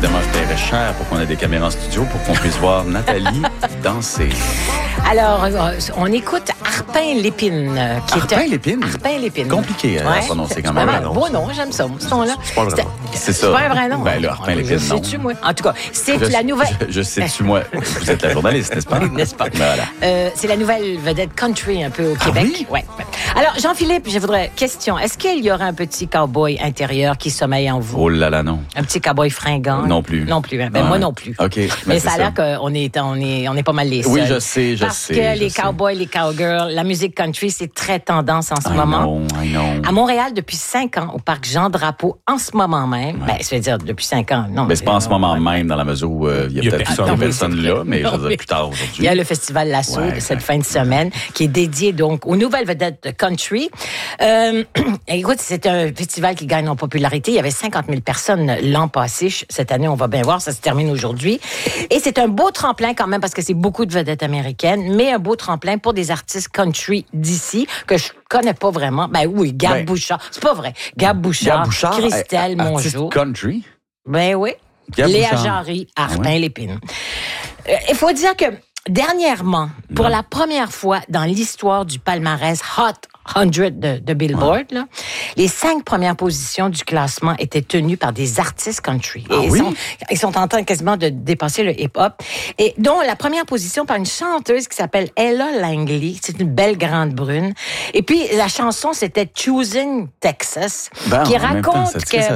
évidemment, je paierais cher pour qu'on ait des caméras en studio pour qu'on puisse voir Nathalie danser. Alors, on écoute Arpin Lépine. Arpin Lépine? Arpin Lépine. Compliqué à prononcer quand même. Beau nom, j'aime ça. Ce nom-là. C'est pas vrai. C'est ça. C'est pas un vrai nom. Ben, le Arpin Lépine, je sais-tu, moi? En tout cas, c'est la nouvelle... Je sais-tu, moi? Vous êtes la journaliste, n'est-ce pas? N'est-ce pas? Voilà. C'est la nouvelle vedette country un peu au Québec. Oui? Ouais. Alors, Jean-Philippe, je voudrais... Question. Est-ce qu'il y aura un petit cowboy intérieur qui sommeille en vous? Oh là là, non. Un petit cowboy fringant? Non plus. Non plus. Hein? Ben, moi non plus. OK. Mais ça a l'air qu'on est pas mal les seuls. Oui, je sais. Parce que les cowboys, les cowgirls, la musique country, c'est très tendance en ce moment. I know. À Montréal, depuis 5 ans, au parc Jean-Drapeau, en ce moment même, ben, ça veut dire depuis 5 ans, non. Mais c'est pas en ce moment même, dans la mesure où il y a peut-être personne là, mais je veux dire plus tard aujourd'hui. Il y a le festival Lasso de cette fin de semaine qui est dédié donc aux nouvelles vedettes de country. Écoute, c'est un festival qui gagne en popularité. Il y avait 50 000 personnes l'an passé. Cette année, on va bien voir, ça se termine aujourd'hui. Et c'est un beau tremplin quand même parce que c'est beaucoup de vedettes américaines, mais un beau tremplin pour des artistes country d'ici que je connais pas vraiment. Ben oui, Gab Bouchard. C'est pas vrai. Gab Bouchard, Christelle Mongeau. Country? Ben oui. Léa Jarry, Arpin Lépine. Il faut dire que dernièrement, pour la première fois dans l'histoire du palmarès Hot 100 de Billboard, là, les 5 premières positions du classement étaient tenues par des artistes country. Et ils sont en train quasiment de dépasser le hip-hop. Et dont la première position par une chanteuse qui s'appelle Ella Langley. C'est une belle grande brune. Et puis, la chanson, c'était Choosing Texas, qui raconte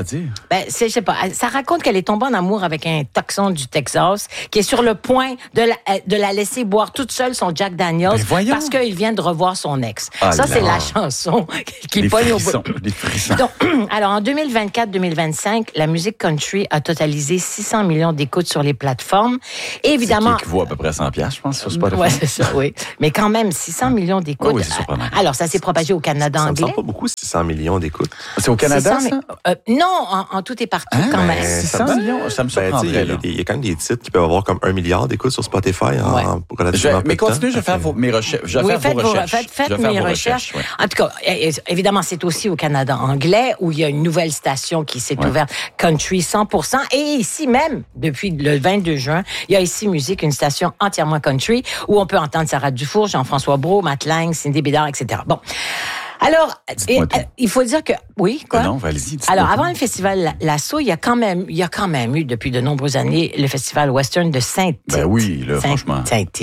je sais pas, ça raconte qu'elle est tombée en amour avec un Texan du Texas qui est sur le point de la laisser boire toute seule son Jack Daniels parce qu'il vient de revoir son ex. Ça, c'est la chanson qui pogne au bout. Les frissons. Donc, alors, en 2024-2025, la musique country a totalisé 600 millions d'écoutes sur les plateformes. Et évidemment... C'est qui vaut à peu près 100 $, je pense, sur Spotify. Oui, c'est ça, oui. Mais quand même, 600 millions d'écoutes. Oui, c'est surprenant. Alors, ça s'est propagé au Canada anglais. Ça me semble pas beaucoup, 600 millions d'écoutes. C'est au Canada, ça? Non, en tout et partout, quand même. 600 millions, ça me surprendrait. Il y a quand même des titres qui peuvent avoir comme 1 milliard d'écoutes sur Spotify relativement peu de temps. Mais continuez, je vais faire mes recherches. Je vais faire vos recherches. Faites mes recherches. En tout cas, évidemment, c'est aussi au Canada anglais où il y a une nouvelle station qui s'est ouverte, Country 100%. Et ici même, depuis le 22 juin, il y a ici Musique, une station entièrement country où on peut entendre Sarah Dufour, Jean-François Brault, Matt Lang, Cindy Bédard, etc. Bon. Alors, il faut dire que... Oui, quoi? Non, allez-y. Alors, avant le festival Lasso, il y a quand même eu, depuis de nombreuses années, le festival western de Saint-Tite. Ben oui, là, franchement.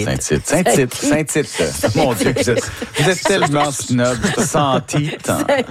Saint-Tite. Mon Dieu, vous êtes tellement snob. Saint-Tite.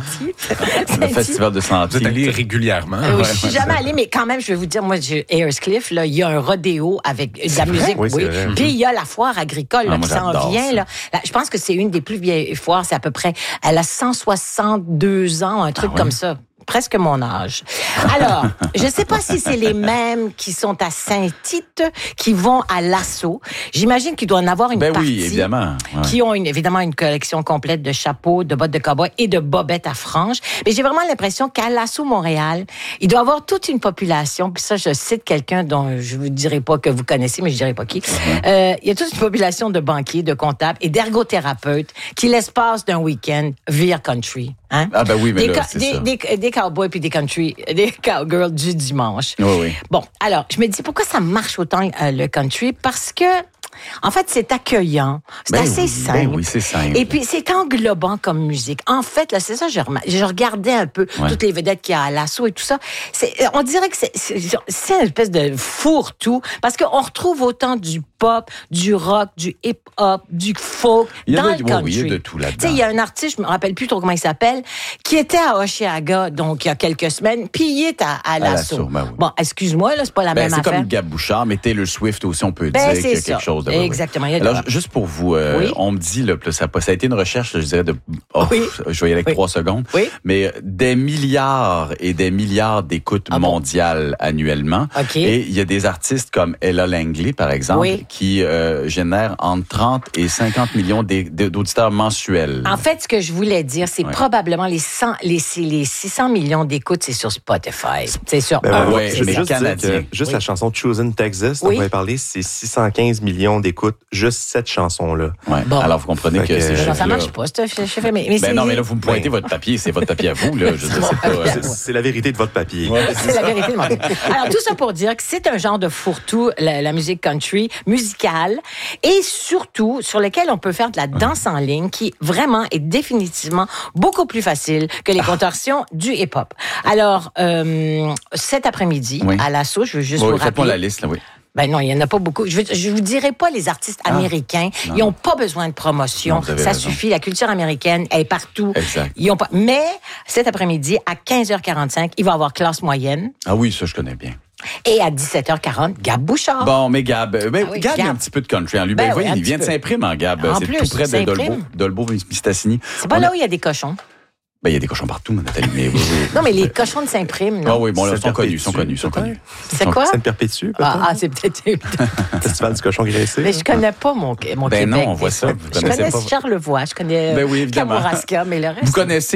Le festival de Saint-Tite. Vous êtes allé régulièrement. Oui, je suis jamais allée, mais quand même, je vais vous dire, moi, Ayers-Cliff, là, il y a un rodéo avec de la musique. Oui. Puis il y a la foire agricole qui s'en vient. Là. Je pense que c'est une des plus vieilles foires. C'est à peu près... Elle a 162 ans, un truc comme ça. Presque mon âge. Alors, je ne sais pas si c'est les mêmes qui sont à Saint-Tite qui vont à Lasso. J'imagine qu'il doit en avoir une partie. Oui, évidemment. Ouais. Qui ont évidemment une collection complète de chapeaux, de bottes de cow-boy et de bobettes à franges. Mais j'ai vraiment l'impression qu'à Lasso Montréal, il doit y avoir toute une population. Puis ça, je cite quelqu'un dont je ne vous dirai pas que vous connaissez, mais je ne dirai pas qui. Il y a toute une population de banquiers, de comptables et d'ergothérapeutes qui, l'espace d'un week-end, virent country. Hein? Ah ben oui, mais là, c'est ça. Des cowboys puis des cowgirls du dimanche. Oui. Bon, alors, je me dis, pourquoi ça marche autant le country? Parce que, en fait, c'est accueillant. C'est assez simple. Ben oui, c'est simple. Et puis, c'est englobant comme musique. En fait, là, c'est ça, je regardais un peu toutes les vedettes qu'il y a à Lasso et tout ça. On dirait que c'est une espèce de fourre-tout parce qu'on retrouve autant du pop, du rock, du hip-hop, du folk dans le country. Oui, il y a de tout là-dedans. Tu sais, il y a un artiste, je me rappelle plus trop comment il s'appelle, qui était à Oshéaga, donc il y a quelques semaines, puis il est à Lasso. Ben oui. Bon, excuse-moi, là, c'est pas la même affaire. C'est comme Gab Bouchard, mais Taylor Swift aussi, on peut dire qu'il y a quelque chose de... Exactement. Alors, juste pour vous, on me dit, là, ça a été une recherche, je dirais, je vais y aller avec 3 secondes, mais des milliards et des milliards d'écoutes mondiales annuellement. Et il y a des artistes comme Ella Langley, par exemple, qui génèrent entre 30 et 50 millions d'auditeurs mensuels. En fait, ce que je voulais dire, c'est probablement les 600 millions d'écoutes, c'est sur Spotify. C'est sur mais juste canadien. Juste la chanson Choosing Texas, dont vous avez parlé, c'est 615 millions millions d'écoutes, juste cette chanson-là. Ouais. Bon. Alors, vous comprenez que c'est... Ça marche pas, ce chiffre. Mais non, mais là, vous me pointez votre papier. C'est votre papier à vous, là. C'est la vérité de votre papier. Ouais. C'est la vérité de mon papier. Alors, tout ça pour dire que c'est un genre de fourre-tout, la musique country, musicale, et surtout, sur lequel on peut faire de la danse en ligne, qui vraiment est définitivement beaucoup plus facile que les contorsions du hip-hop. Alors, cet après-midi, à l'assaut, je veux juste vous rappeler... Faites-moi la liste, là, oui. Ben non, il y en a pas beaucoup. Je vous dirai pas les artistes américains. Ils n'ont pas besoin de promotion. Non, ça suffit. La culture américaine est partout. Exact. Ils ont pas. Mais cet après-midi, à 15h45, il va y avoir Classe moyenne. Ah oui, ça, je connais bien. Et à 17h40, Gab Bouchard. Bon, mais Gab, Gab, il y a un petit peu de country en lui. Ben, voyez, il vient de Saint-Prime, hein, Gab. C'est tout près de Dolbeau-Mistassini. C'est pas là où il y a des cochons. Ben, il y a des cochons partout, Nathalie. Mais oui. Non, mais les cochons de Saint-Prime, non? Ah oui, bon, là, sont connus. C'est quoi? C'est une perpétue, c'est peut-être... Festival du cochon graissé. Mais je connais pas mon Québec. Ben non, on voit ça. Je connais Charlevoix, je connais Kamouraska, mais le reste... Vous connaissez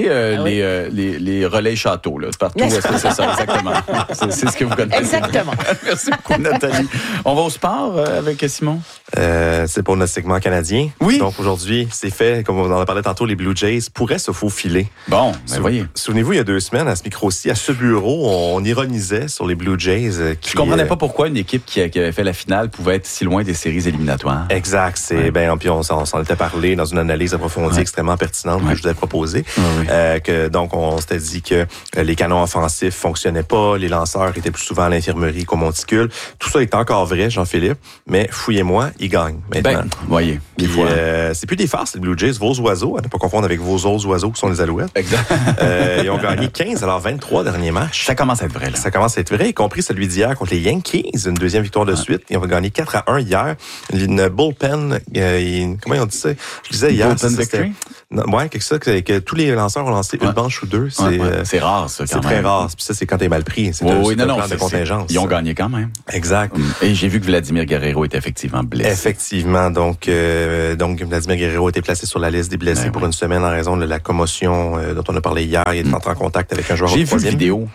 les relais châteaux, là. Partout, c'est ça, exactement. C'est ce que vous connaissez. Exactement. Merci beaucoup, Nathalie. On va au sport avec Simon? C'est pour notre segment canadien. Oui. Donc, aujourd'hui, c'est fait, comme on en a parlé tantôt, les Blue Jays pourraient se faufiler. Bon, ben voyez. Souvenez-vous, il y a 2 semaines, à ce micro-ci, à ce bureau, on ironisait sur les Blue Jays. Je comprenais pas pourquoi une équipe qui avait fait la finale pouvait être si loin des séries éliminatoires. Exact. Puis on s'en était parlé dans une analyse approfondie extrêmement pertinente que je vous avais proposée. Donc, on s'était dit que les canons offensifs fonctionnaient pas, les lanceurs étaient plus souvent à l'infirmerie qu'au monticule. Tout ça est encore vrai, Jean-Philippe, mais fouillez-moi, ils gagnent maintenant. Ben, voyez. Puis, c'est plus des farces, les Blue Jays, vos oiseaux, à ne pas confondre avec vos autres oiseaux qui sont les Alouettes. Exact. Ils ont gagné 15 à leurs 23 derniers matchs. Ça commence à être vrai, là. Ça commence à être vrai, y compris celui d'hier contre les Yankees, une deuxième victoire de suite. Ils ont gagné 4-1 hier. Une bullpen, comment on dit ça? Je disais hier. Bullpen victory? Ouais, quelque chose que tous les lanceurs ont lancé une manche ou 2. C'est rare, ça, quand même. C'est très rare. Puis ça, c'est quand t'es mal pris. C'est un plan de contingence. Ils ont gagné quand même. Exact. Et j'ai vu que Vladimir Guerrero était effectivement blessé. Effectivement. Donc Vladimir Guerrero a été placé sur la liste des blessés pour une semaine en raison de la commotion dont on a parlé hier. Il est entré en contact avec un joueur au troisième. J'ai vu la vidéo.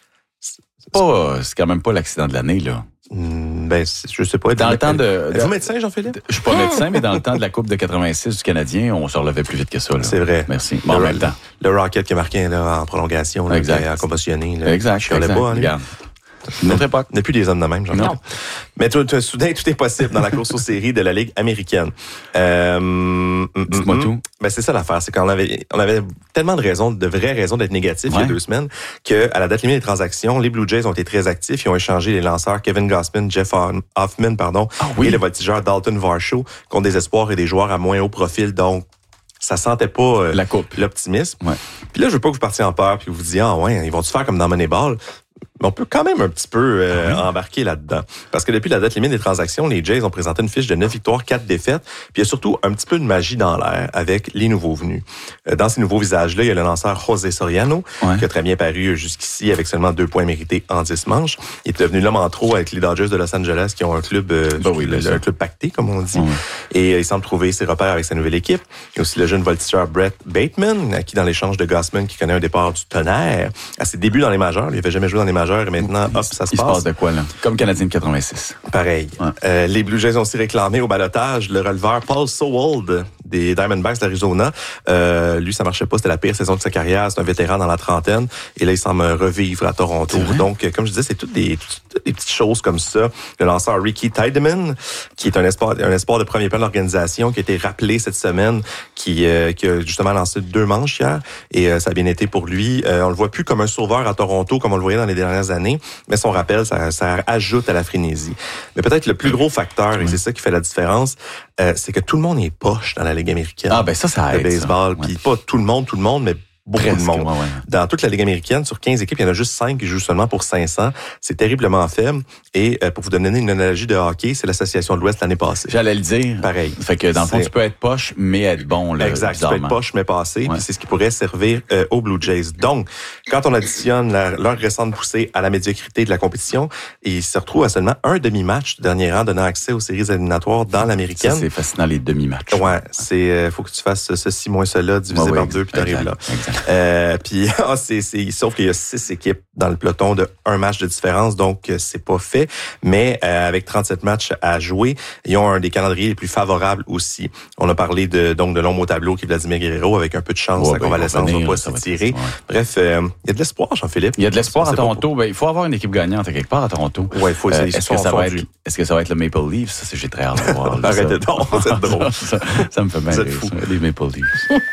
C'est quand même pas l'accident de l'année, là. Je sais pas. Dans le temps Êtes-vous médecin, Jean-Philippe? Je suis pas médecin, mais dans le temps de la Coupe de 86 du Canadien, on se relevait plus vite que ça. Là. C'est vrai. Merci. Bon, en même temps. Le Rocket qui a marqué en prolongation, qui a commotionné. Exact. Je ne pas. Regarde. Notre époque. On n'est plus des hommes de même, Jean-Philippe. Mais soudain, tout est possible dans la course aux séries de la Ligue américaine. Dites-moi tout. C'est ça l'affaire, c'est qu'on avait tellement de vraies raisons d'être négatifs il y a 2 semaines, que à la date limite des transactions, les Blue Jays ont été très actifs. Ils ont échangé les lanceurs Kevin Gausman, Jeff Hoffman, et le voltigeur Dalton Varsho contre des espoirs et des joueurs à moins haut profil. Donc, ça sentait pas l'optimisme. Ouais. Puis là, je veux pas que vous partiez en peur puis que vous disiez ils vont-tu faire comme dans Moneyball? Mais on peut quand même un petit peu embarquer là-dedans. Parce que depuis la date limite des transactions, les Jays ont présenté une fiche de 9 victoires, 4 défaites. Puis il y a surtout un petit peu de magie dans l'air avec les nouveaux venus. Dans ces nouveaux visages-là, il y a le lanceur José Soriano, qui a très bien paru jusqu'ici avec seulement 2 points mérités en 10 manches. Il est devenu l'homme en trop avec les Dodgers de Los Angeles qui ont un club, un club pacté, comme on dit. Et il semble trouver ses repères avec sa nouvelle équipe. Il y a aussi le jeune voltigeur Brett Bateman, qui dans l'échange de Gausman, qui connaît un départ du tonnerre à ses débuts dans les majeurs. Il n'avait jamais joué dans les majeurs. Et maintenant, ça se passe. Il se passe de quoi, là? Comme Canadien de 86. Pareil. Ouais. Les Blue Jays ont aussi réclamé au balotage le releveur Paul Sowald des Diamondbacks d'Arizona. Lui, ça marchait pas. C'était la pire saison de sa carrière. C'est un vétéran dans la trentaine. Et là, il semble revivre à Toronto. Donc, comme je disais, c'est toutes des petites choses comme ça. Le lanceur Ricky Tiedemann, qui est un espoir de premier plan de l'organisation, qui a été rappelé cette semaine, qui a justement lancé 2 manches hier. Et ça a bien été pour lui. On le voit plus comme un sauveur à Toronto, comme on le voyait dans les dernières années, mais son rappel, ça ajoute à la frénésie. Mais peut-être le plus gros facteur, et c'est ça qui fait la différence, c'est que tout le monde est poche dans la Ligue américaine. Ça aide. Le baseball, puis pas tout le monde, mais beaucoup de monde. Ouais. Dans toute la Ligue américaine, sur 15 équipes, il y en a juste 5 qui jouent seulement pour 500. C'est terriblement faible. Et pour vous donner une analogie de hockey, c'est l'Association de l'Ouest l'année passée. J'allais le dire. Pareil. Fait que dans le fond, tu peux être poche, mais être bon. Là, exact. Bizarrement. Tu peux être poche, mais passé. Puis c'est ce qui pourrait servir aux Blue Jays. Donc, quand on additionne leur récente poussée à la médiocrité de la compétition, ils se retrouvent à seulement un demi-match du dernier rang donnant accès aux séries éliminatoires dans l'américaine. Ça, c'est fascinant, les demi-matchs. Ouais. Faut que tu fasses ceci moins cela, divisé par 2, puis t'arrives là. Exact. Puis sauf qu'il y a 6 équipes dans le peloton de 1 match de différence, donc c'est pas fait. Mais avec 37 matchs à jouer, ils ont un des calendriers les plus favorables aussi. On a parlé de l'ombre au tableau qui est Vladimir Guerrero, avec un peu de chance, la convalescence va pas s'étirer. Bref, il y a de l'espoir, Jean-Philippe. Il y a de l'espoir à Toronto. Il faut avoir une équipe gagnante à quelque part à Toronto. Ouais, il faut essayer. Est-ce que ça va être le Maple Leafs? Ça, j'ai très hâte de voir. Arrêtez donc, c'est drôle. Ça me fait bien rire, les Maple Leafs.